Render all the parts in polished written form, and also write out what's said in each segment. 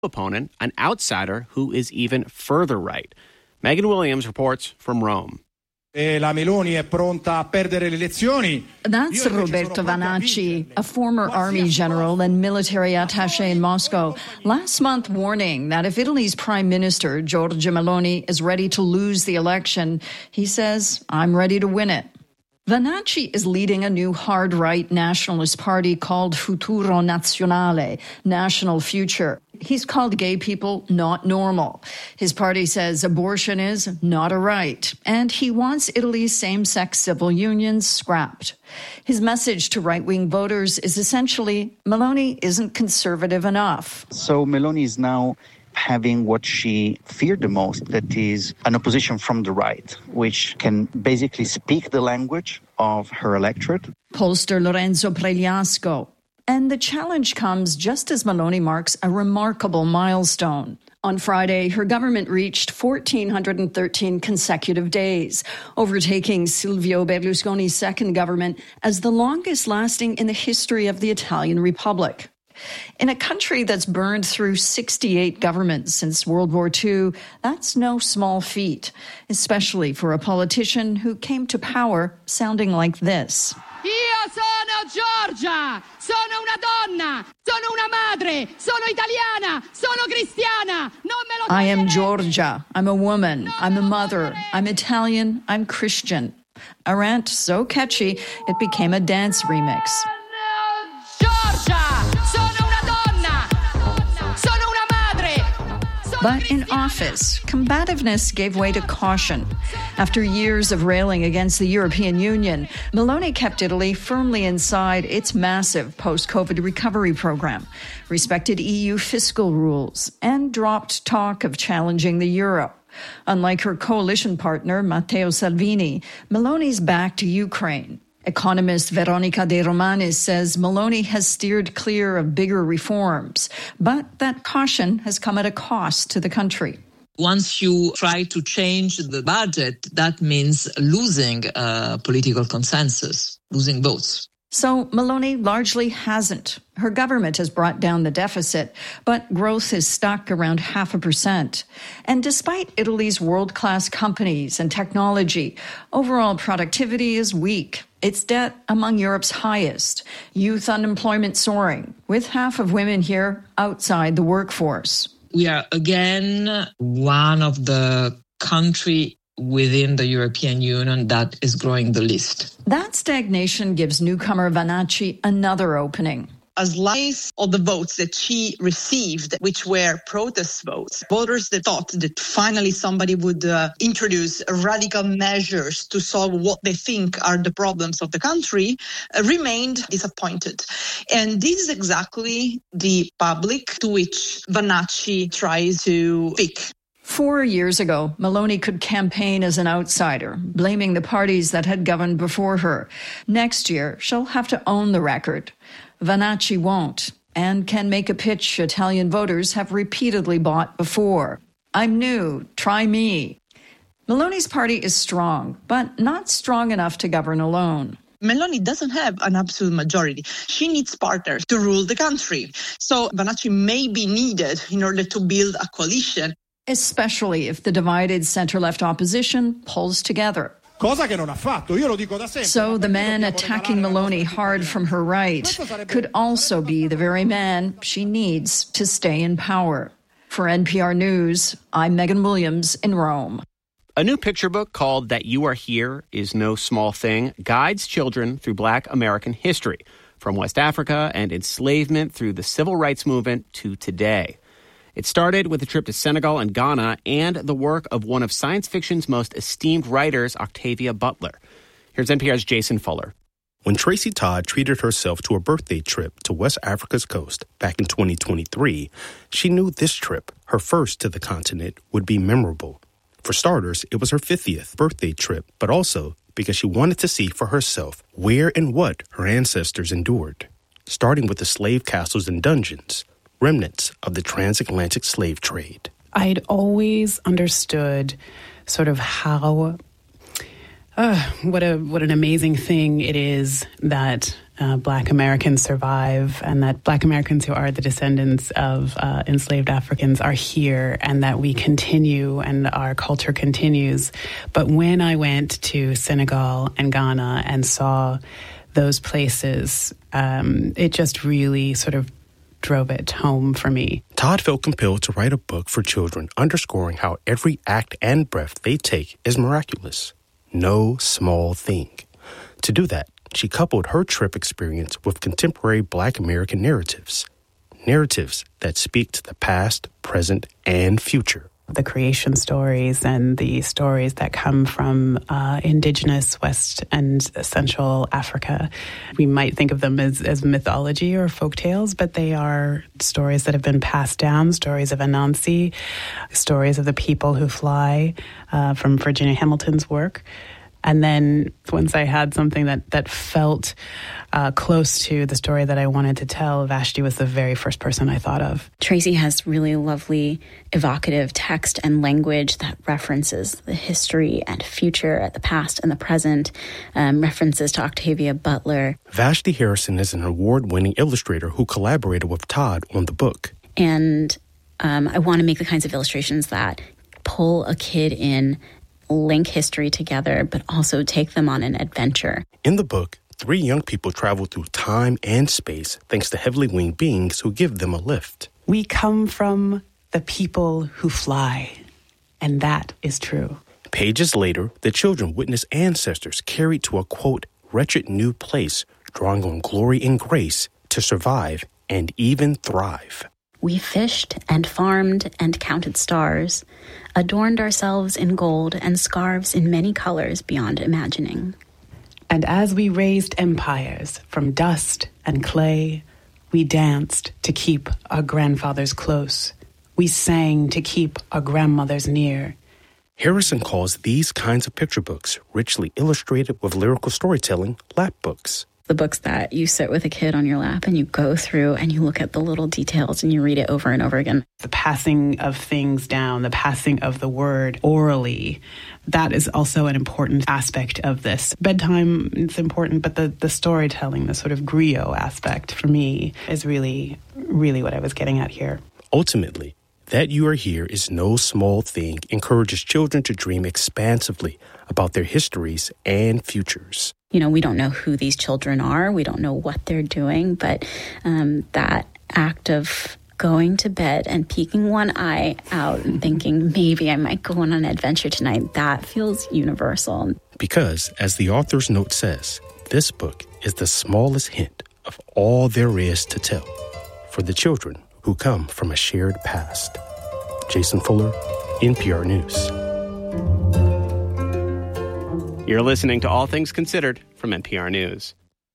opponent, an outsider who is even further right. Megan Williams reports from Rome. La Meloni è pronta a perdere le elezioni. That's Roberto Vanacci, a former army general and military attaché in Moscow, last month warning that if Italy's prime minister, Giorgia Meloni, is ready to lose the election, he says, I'm ready to win it. Vanacci is leading a new hard-right nationalist party called Futuro Nazionale, National Future. He's called gay people not normal. His party says abortion is not a right, and he wants Italy's same-sex civil unions scrapped. His message to right-wing voters is essentially, Meloni isn't conservative enough. So Meloni is now having what she feared the most, that is an opposition from the right, which can basically speak the language of her electorate. Pollster Lorenzo Pregliasco. And the challenge comes just as Meloni marks a remarkable milestone. On Friday, her government reached 1,413 consecutive days, overtaking Silvio Berlusconi's second government as the longest lasting in the history of the Italian Republic. In a country that's burned through 68 governments since World War II, that's no small feat, especially for a politician who came to power sounding like this. Io sono Giorgia, sono una donna, sono una madre, sono italiana, sono cristiana. Non me lo I am Giorgia, I'm a woman, I'm a mother, I'm Italian, I'm Christian. A rant so catchy, it became a dance remix. But in office, combativeness gave way to caution. After years of railing against the European Union, Meloni kept Italy firmly inside its massive post-COVID recovery program, respected EU fiscal rules, and dropped talk of challenging the euro. Unlike her coalition partner, Matteo Salvini, Meloni's back to Ukraine. Economist Veronica De Romanis says Meloni has steered clear of bigger reforms, but that caution has come at a cost to the country. Once you try to change the budget, that means losing political consensus, losing votes. So Meloni largely hasn't. Her government has brought down the deficit, but growth is stuck around 0.5%. And despite Italy's world-class companies and technology, overall productivity is weak. Its debt among Europe's highest. Youth unemployment soaring, with half of women here outside the workforce. We are again one of the countries within the European Union that is growing the least. That stagnation gives newcomer Vanacci another opening. A slice of the votes that she received, which were protest votes, voters that thought that finally somebody would introduce radical measures to solve what they think are the problems of the country, remained disappointed. And this is exactly the public to which Vanacci tries to speak. 4 years ago, Meloni could campaign as an outsider, blaming the parties that had governed before her. Next year, she'll have to own the record. Vanacci won't, and can make a pitch Italian voters have repeatedly bought before. I'm new, try me. Meloni's party is strong, but not strong enough to govern alone. Meloni doesn't have an absolute majority. She needs partners to rule the country. So Vanacci may be needed in order to build a coalition. Especially if the divided center-left opposition pulls together. Cosa che non ha fatto. Io lo dico da sempre. So the man attacking Meloni hard from her right could also be the very man she needs to stay in power. For NPR News, I'm Megan Williams in Rome. A new picture book called That You Are Here Is No Small Thing guides children through Black American history, from West Africa and enslavement through the civil rights movement to today. It started with a trip to Senegal and Ghana and the work of one of science fiction's most esteemed writers, Octavia Butler. Here's NPR's Jason Fuller. When Tracy Todd treated herself to a birthday trip to West Africa's coast back in 2023, she knew this trip, her first to the continent, would be memorable. For starters, it was her 50th birthday trip, but also because she wanted to see for herself where and what her ancestors endured, starting with the slave castles and dungeons, remnants of the transatlantic slave trade. I'd always understood sort of how, what an amazing thing it is that Black Americans survive, and that Black Americans who are the descendants of enslaved Africans are here, and that we continue and our culture continues. But when I went to Senegal and Ghana and saw those places, it just really sort of drove it home for me. Todd felt compelled to write a book for children, underscoring how every act and breath they take is miraculous. No small thing. To do that, she coupled her trip experience with contemporary Black American narratives that speak to the past, present, and future. The creation stories and the stories that come from indigenous West and Central Africa. We might think of them as mythology or folktales, but they are stories that have been passed down, stories of Anansi, stories of the people who fly from Virginia Hamilton's work. And then once I had something that felt close to the story that I wanted to tell, Vashti was the very first person I thought of. Tracy has really lovely, evocative text and language that references the history and future, the past and the present, references to Octavia Butler. Vashti Harrison is an award-winning illustrator who collaborated with Todd on the book. And I want to make the kinds of illustrations that pull a kid in, link history together, but also take them on an adventure. In the book, 3 young people travel through time and space thanks to heavily winged beings who give them a lift. We come from the people who fly, and that is true. Pages later, the children witness ancestors carried to a, quote, wretched new place, drawing on glory and grace to survive and even thrive. We fished and farmed and counted stars, adorned ourselves in gold and scarves in many colors beyond imagining. And as we raised empires from dust and clay, we danced to keep our grandfathers close. We sang to keep our grandmothers near. Harrison calls these kinds of picture books, richly illustrated with lyrical storytelling, lap books. The books that you sit with a kid on your lap and you go through and you look at the little details and you read it over and over again. The passing of things down, the passing of the word orally, that is also an important aspect of this. Bedtime is important, but the storytelling, the sort of griot aspect for me is really, really what I was getting at here. Ultimately, That You Are Here Is No Small Thing encourages children to dream expansively about their histories and futures. You know, we don't know who these children are. We don't know what they're doing, but that act of going to bed and peeking one eye out and thinking, maybe I might go on an adventure tonight, that feels universal. Because, as the author's note says, this book is the smallest hint of all there is to tell for the children who come from a shared past. Jason Fuller, NPR News. You're listening to All Things Considered from NPR News.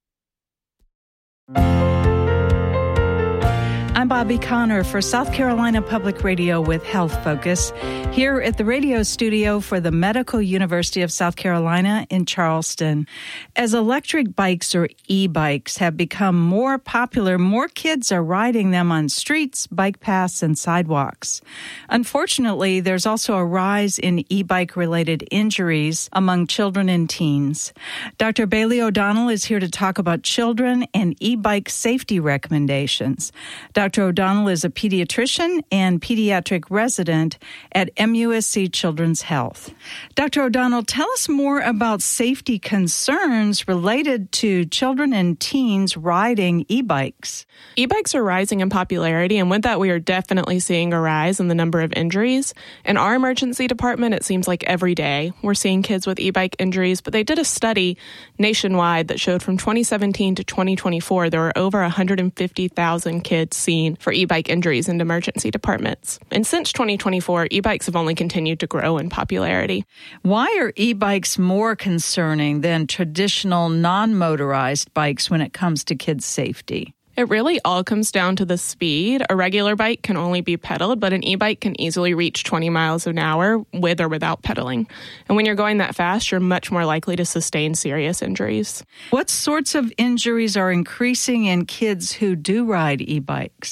I'm Bobby Connor for South Carolina Public Radio with Health Focus, here at the radio studio for the Medical University of South Carolina in Charleston. As electric bikes or e-bikes have become more popular, more kids are riding them on streets, bike paths, and sidewalks. Unfortunately, there's also a rise in e-bike-related injuries among children and teens. Dr. Bailey O'Donnell is here to talk about children and e-bike safety recommendations. Dr. O'Donnell is a pediatrician and pediatric resident at MUSC Children's Health. Dr. O'Donnell, tell us more about safety concerns related to children and teens riding e-bikes. E-bikes are rising in popularity, and with that, we are definitely seeing a rise in the number of injuries. In our emergency department, it seems like every day we're seeing kids with e-bike injuries, but they did a study nationwide that showed from 2017 to 2024, there were over 150,000 kids seen for e-bike injuries in emergency departments. And since 2024, e-bikes have only continued to grow in popularity. Why are e-bikes more concerning than traditional non-motorized bikes when it comes to kids' safety? It really all comes down to the speed. A regular bike can only be pedaled, but an e-bike can easily reach 20 miles an hour with or without pedaling. And when you're going that fast, you're much more likely to sustain serious injuries. What sorts of injuries are increasing in kids who do ride e-bikes?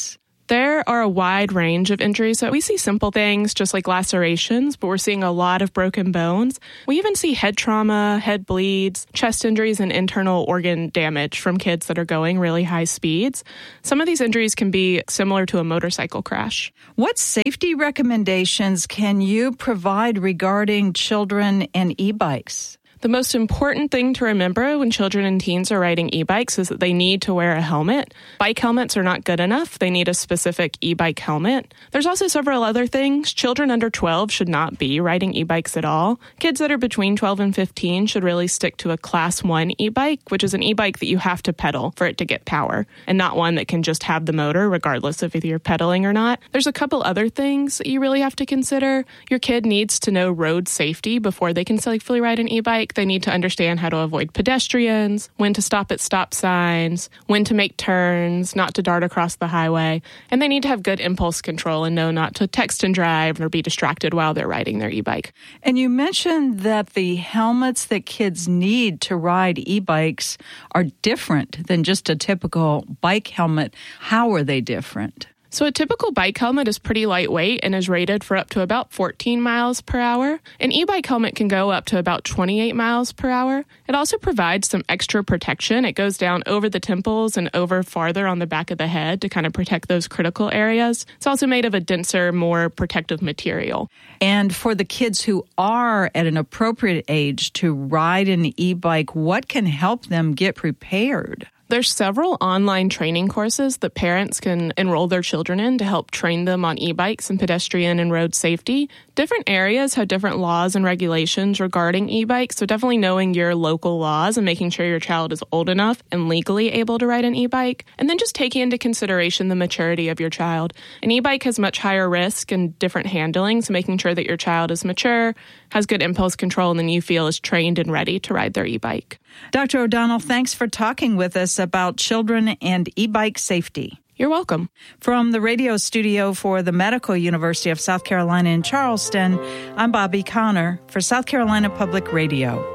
There are a wide range of injuries. So we see simple things just like lacerations, but we're seeing a lot of broken bones. We even see head trauma, head bleeds, chest injuries, and internal organ damage from kids that are going really high speeds. Some of these injuries can be similar to a motorcycle crash. What safety recommendations can you provide regarding children and e-bikes? The most important thing to remember when children and teens are riding e-bikes is that they need to wear a helmet. Bike helmets are not good enough. They need a specific e-bike helmet. There's also several other things. Children under 12 should not be riding e-bikes at all. Kids that are between 12 and 15 should really stick to a Class 1 e-bike, which is an e-bike that you have to pedal for it to get power, and not one that can just have the motor regardless of if you're pedaling or not. There's a couple other things that you really have to consider. Your kid needs to know road safety before they can safely ride an e-bike. They need to understand how to avoid pedestrians, when to stop at stop signs, when to make turns, not to dart across the highway, and they need to have good impulse control and know not to text and drive or be distracted while they're riding their e-bike. And you mentioned that the helmets that kids need to ride e-bikes are different than just a typical bike helmet. How are they different? So a typical bike helmet is pretty lightweight and is rated for up to about 14 miles per hour. An e-bike helmet can go up to about 28 miles per hour. It also provides some extra protection. It goes down over the temples and over farther on the back of the head to kind of protect those critical areas. It's also made of a denser, more protective material. And for the kids who are at an appropriate age to ride an e-bike, what can help them get prepared? There's several online training courses that parents can enroll their children in to help train them on e-bikes and pedestrian and road safety. Different areas have different laws and regulations regarding e-bikes, so definitely knowing your local laws and making sure your child is old enough and legally able to ride an e-bike, and then just taking into consideration the maturity of your child. An e-bike has much higher risk and different handling, so making sure that your child is mature, has good impulse control, and then you feel is trained and ready to ride their e-bike. Dr. O'Donnell, thanks for talking with us about children and e-bike safety. You're welcome. From the radio studio for the Medical University of South Carolina in Charleston, I'm Bobby Connor for South Carolina Public Radio.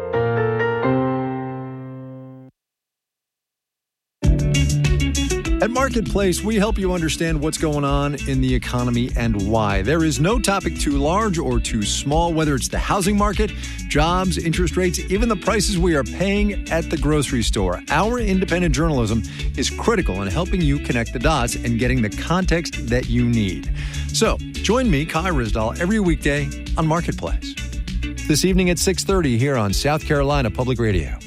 At Marketplace, we help you understand what's going on in the economy and why. There is no topic too large or too small, whether it's the housing market, jobs, interest rates, even the prices we are paying at the grocery store. Our independent journalism is critical in helping you connect the dots and getting the context that you need. So, join me, Kai Ryssdal, every weekday on Marketplace. This evening at 6:30 here on South Carolina Public Radio.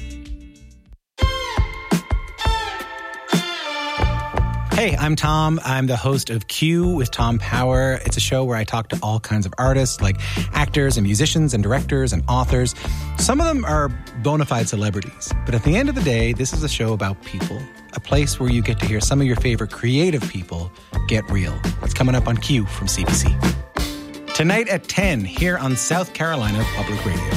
Hey, I'm Tom. I'm the host of Q with Tom Power. It's a show where I talk to all kinds of artists like actors and musicians and directors and authors. Some of them are bona fide celebrities. But at the end of the day, this is a show about people, a place where you get to hear some of your favorite creative people get real. It's coming up on Q from CBC. Tonight at 10 here on South Carolina Public Radio.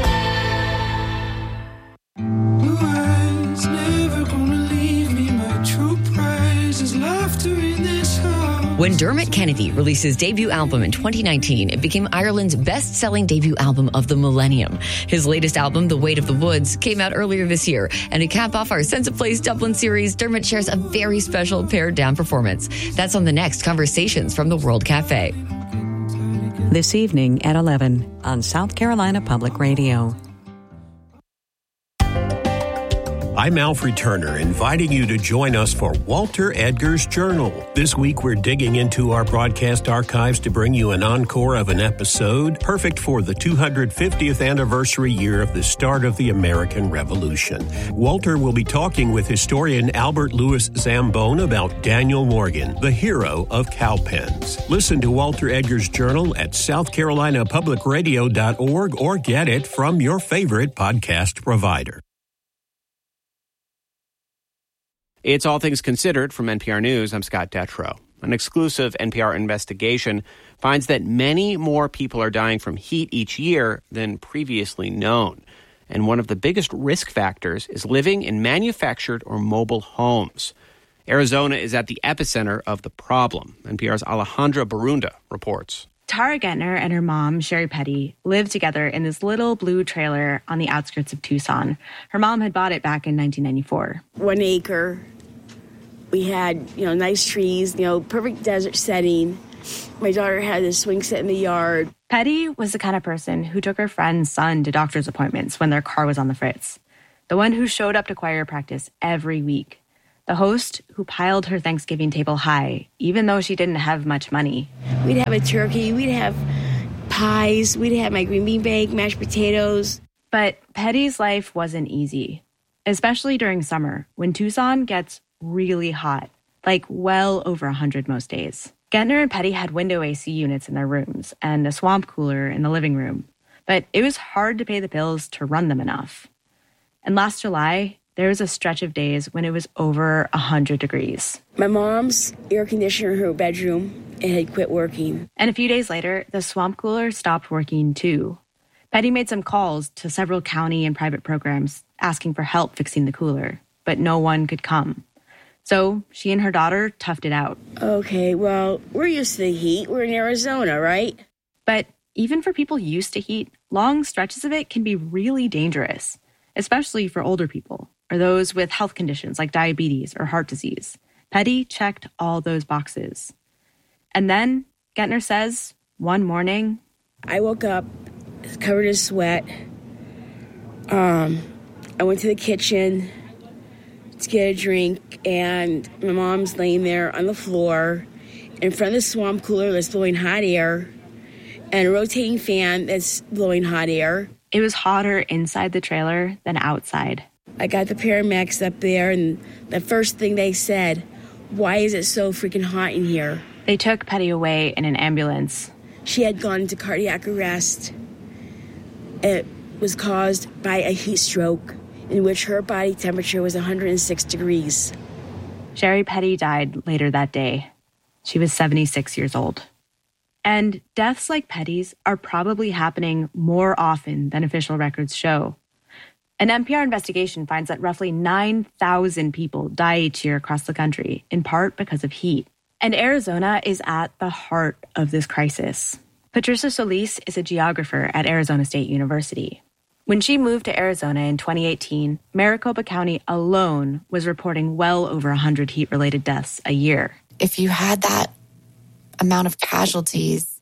When Dermot Kennedy released his debut album in 2019, it became Ireland's best-selling debut album of the millennium. His latest album, The Weight of the Woods, came out earlier this year. And to cap off our Sense of Place Dublin series, Dermot shares a very special pared-down performance. That's on the next Conversations from the World Cafe. This evening at 11 on South Carolina Public Radio. I'm Alfred Turner, inviting you to join us for Walter Edgar's Journal. This week, we're digging into our broadcast archives to bring you an encore of an episode, perfect for the 250th anniversary year of the start of the American Revolution. Walter will be talking with historian Albert Louis Zambon about Daniel Morgan, the hero of cowpens. Listen to Walter Edgar's Journal at southcarolinapublicradio.org or get it from your favorite podcast provider. It's All Things Considered from NPR News. I'm Scott Detrow. An exclusive NPR investigation finds that many more people are dying from heat each year than previously known. And one of the biggest risk factors is living in manufactured or mobile homes. Arizona is at the epicenter of the problem. NPR's Alejandra Barunda reports. Tara Gettner and her mom, Sherry Petty, lived together in this little blue trailer on the outskirts of Tucson. Her mom had bought it back in 1994. 1 acre, We had, nice trees, perfect desert setting. My daughter had a swing set in the yard. Petty was the kind of person who took her friend's son to doctor's appointments when their car was on the fritz. The one who showed up to choir practice every week. The host who piled her Thanksgiving table high, even though she didn't have much money. We'd have a turkey, we'd have pies, we'd have my green bean bag, mashed potatoes. But Petty's life wasn't easy, especially during summer when Tucson gets really hot, like well over 100 most days. Gentner and Petty had window AC units in their rooms and a swamp cooler in the living room, but it was hard to pay the bills to run them enough. And last July, there was a stretch of days when it was over 100 degrees. My mom's air conditioner in her bedroom, it had quit working. And a few days later, the swamp cooler stopped working too. Petty made some calls to several county and private programs asking for help fixing the cooler, but no one could come. So she and her daughter toughed it out. Okay, well, we're used to the heat. We're in Arizona, right? But even for people used to heat, long stretches of it can be really dangerous, especially for older people or those with health conditions like diabetes or heart disease. Petty checked all those boxes. And then, Gentner says, one morning, I woke up covered in sweat. I went to the kitchen to get a drink, and my mom's laying there on the floor in front of the swamp cooler that's blowing hot air and a rotating fan that's blowing hot air. It was hotter inside the trailer than outside. I got the paramedics up there, and the first thing they said, why is it so freaking hot in here? They took Petty away in an ambulance. She had gone into cardiac arrest. It was caused by a heat stroke in which her body temperature was 106 degrees. Sherry Petty died later that day. She was 76 years old. And deaths like Petty's are probably happening more often than official records show. An NPR investigation finds that roughly 9,000 people die each year across the country, in part because of heat. And Arizona is at the heart of this crisis. Patricia Solis is a geographer at Arizona State University. When she moved to Arizona in 2018, Maricopa County alone was reporting well over 100 heat-related deaths a year. If you had that amount of casualties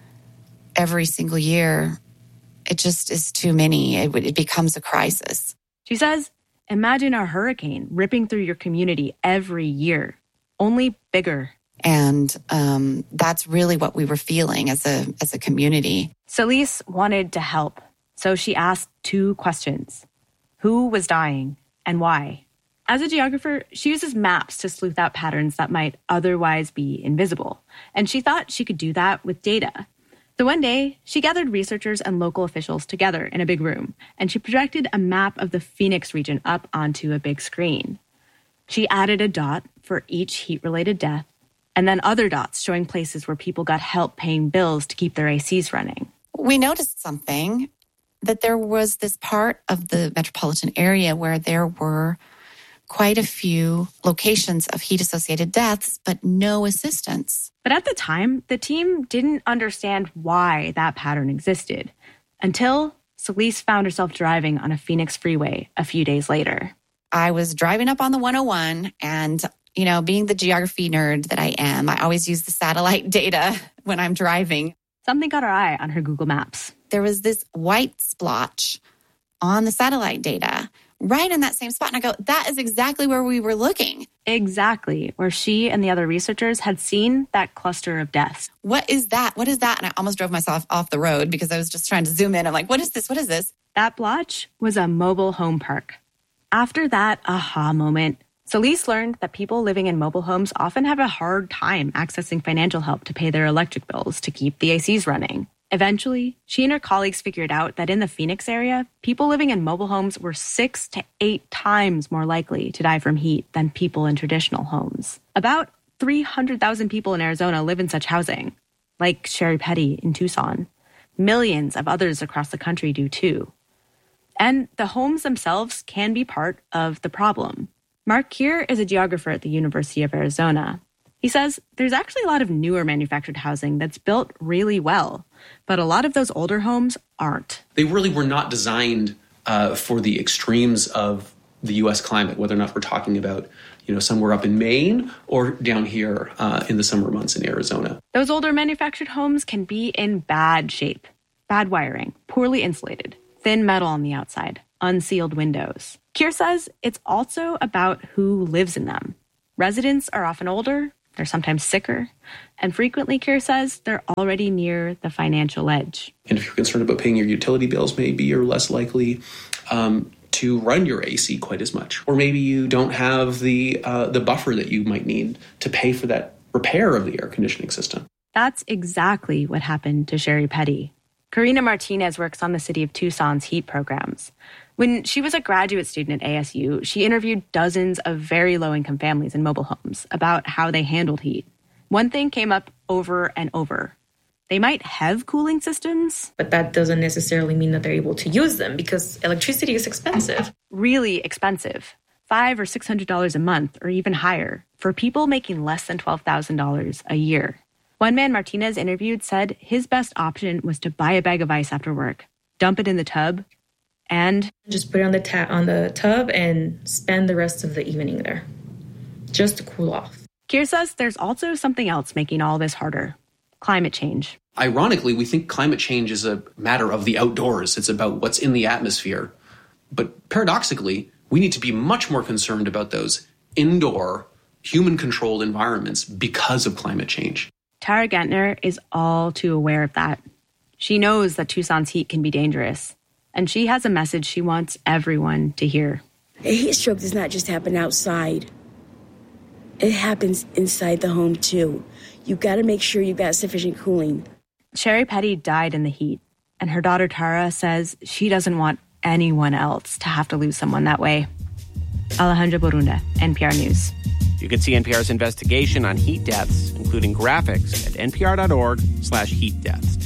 every single year, it just is too many. It becomes a crisis. She says, imagine a hurricane ripping through your community every year, only bigger. And that's really what we were feeling as a community. Solis wanted to help, so she asked two questions. Who was dying and why? As a geographer, she uses maps to sleuth out patterns that might otherwise be invisible. And she thought she could do that with data. So one day, she gathered researchers and local officials together in a big room, and she projected a map of the Phoenix region up onto a big screen. She added a dot for each heat-related death, and then other dots showing places where people got help paying bills to keep their ACs running. We noticed something, that there was this part of the metropolitan area where there were quite a few locations of heat-associated deaths, but no assistance. But at the time, the team didn't understand why that pattern existed until Solis found herself driving on a Phoenix freeway a few days later. I was driving up on the 101 and, being the geography nerd that I am, I always use the satellite data when I'm driving. Something caught her eye on her Google Maps. There was this white splotch on the satellite data right in that same spot. And I go, that is exactly where we were looking. Exactly, where she and the other researchers had seen that cluster of deaths. What is that? What is that? And I almost drove myself off the road because I was just trying to zoom in. I'm like, what is this? What is this? That blotch was a mobile home park. After that aha moment, Solis learned that people living in mobile homes often have a hard time accessing financial help to pay their electric bills to keep the ACs running. Eventually, she and her colleagues figured out that in the Phoenix area, people living in mobile homes were 6 to 8 times more likely to die from heat than people in traditional homes. About 300,000 people in Arizona live in such housing, like Sherry Petty in Tucson. Millions of others across the country do too. And the homes themselves can be part of the problem. Mark Keir is a geographer at the University of Arizona. He says there's actually a lot of newer manufactured housing that's built really well, but a lot of those older homes aren't. They really were not designed for the extremes of the U.S. climate, whether or not we're talking about, somewhere up in Maine or down here in the summer months in Arizona. Those older manufactured homes can be in bad shape. Bad wiring, poorly insulated, thin metal on the outside, unsealed windows. Keir says it's also about who lives in them. Residents are often older, they're sometimes sicker, and frequently, Keir says, they're already near the financial edge. And if you're concerned about paying your utility bills, maybe you're less likely to run your AC quite as much. Or maybe you don't have the buffer that you might need to pay for that repair of the air conditioning system. That's exactly what happened to Sherry Petty. Karina Martinez works on the City of Tucson's heat programs. When she was a graduate student at ASU, she interviewed dozens of very low-income families in mobile homes about how they handled heat. One thing came up over and over. They might have cooling systems, but that doesn't necessarily mean that they're able to use them because electricity is expensive. Really expensive. $500 or $600 a month or even higher for people making less than $12,000 a year. One man Martinez interviewed said his best option was to buy a bag of ice after work, dump it in the tub, and just put it on the tub and spend the rest of the evening there, just to cool off. Keir says there's also something else making all this harder: climate change. Ironically, we think climate change is a matter of the outdoors. It's about what's in the atmosphere. But paradoxically, we need to be much more concerned about those indoor, human-controlled environments because of climate change. Tara Gentner is all too aware of that. She knows that Tucson's heat can be dangerous, and she has a message she wants everyone to hear. A heat stroke does not just happen outside. It happens inside the home, too. You've got to make sure you've got sufficient cooling. Sherry Petty died in the heat, and her daughter Tara says she doesn't want anyone else to have to lose someone that way. Alejandra Borunda, NPR News. You can see NPR's investigation on heat deaths, including graphics, at npr.org/heatdeaths.